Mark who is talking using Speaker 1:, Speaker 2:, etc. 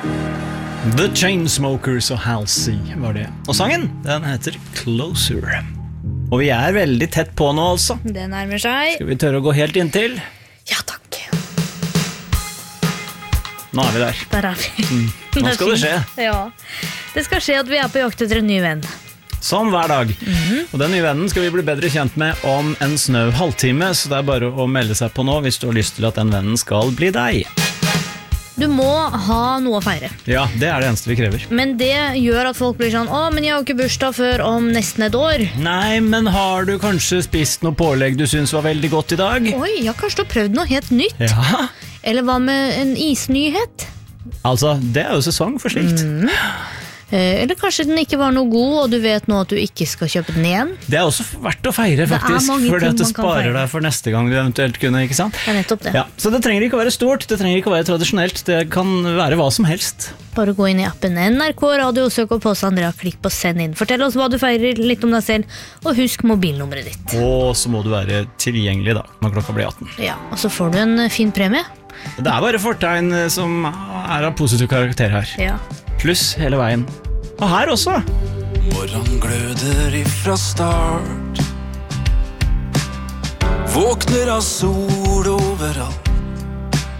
Speaker 1: The Chainsmokers og Halsey var det. Og sangen, den heter Closer. Og vi er veldig tett på nå altså.
Speaker 2: Det nærmer seg.
Speaker 1: Skal vi tørre å gå helt inntil?
Speaker 2: Ja, takk.
Speaker 1: Nå er vi der.
Speaker 2: Der er vi.
Speaker 1: Nå skal det skje.
Speaker 2: Ja. Det skal skje at vi er på jakt etter en ny venn.
Speaker 1: Som hver dag. Og den nye vennen skal vi bli bedre kjent med om en snau halvtime, så det er bare å melde seg på nå hvis du har lyst til at den vennen skal bli deg.
Speaker 2: Du må ha noe å feire.
Speaker 1: Ja, det er det eneste vi krever.
Speaker 2: Men det gjør at folk blir sånn, men jeg har jo ikke bursdag før om nesten et år.
Speaker 1: Nei, men har du kanskje spist noe pålegg du synes var veldig godt i dag?
Speaker 2: Oi, jeg har kanskje prøvd noe helt nytt.
Speaker 1: Ja.
Speaker 2: Eller hva med en isnyhet?
Speaker 1: Altså, det er jo sesong for slikt.
Speaker 2: Eller kanskje den ikke var noe god, og du vet nå at du ikke skal kjøpe den igjen.
Speaker 1: Det er også verdt å feire, faktisk, fordi at det sparer deg for neste gang du eventuelt kunne, ikke sant?
Speaker 2: Det er nettopp det.
Speaker 1: Ja, så det trenger ikke å være stort, det trenger ikke å være tradisjonelt, det kan være hva som helst.
Speaker 2: Bare gå inn i appen NRK Radio og søk opp hos Andrea, klikk på send inn. Fortell oss hva du feirer, litt om deg selv, og husk mobilnummeret ditt.
Speaker 1: Og så må du være tilgjengelig da, når klokka blir 18.
Speaker 2: Ja, og så får du en fin premie.
Speaker 1: Det er bare fortegn som er av positiv karakter her.
Speaker 2: Ja.
Speaker 1: Pluss hele veien. Og her også.
Speaker 3: Morgen gløder ifra start. Våkner av sol overalt.